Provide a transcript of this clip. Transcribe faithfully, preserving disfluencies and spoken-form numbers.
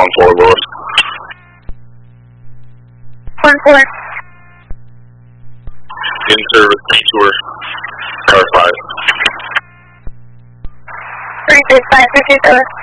one four, Lewis. one four. In service, detour, car five. three six five, fifty-seven.